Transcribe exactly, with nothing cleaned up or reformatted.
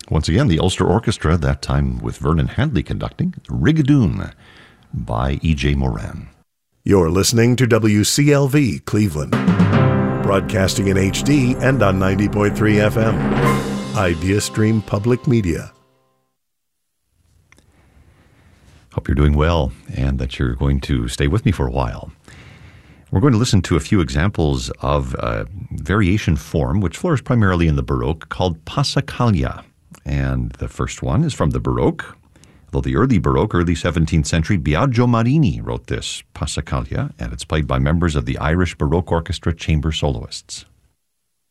Once again, the Ulster Orchestra, that time with Vernon Handley conducting, Rigadoon by E J Moran. You're listening to W C L V Cleveland, broadcasting in H D and on ninety point three F M. IdeaStream Public Media. Hope you're doing well and that you're going to stay with me for a while. We're going to listen to a few examples of a variation form which flourished primarily in the Baroque called Passacaglia. And the first one is from the Baroque. Though the early Baroque, early seventeenth century, Biagio Marini wrote this Passacaglia, and it's played by members of the Irish Baroque Orchestra chamber soloists.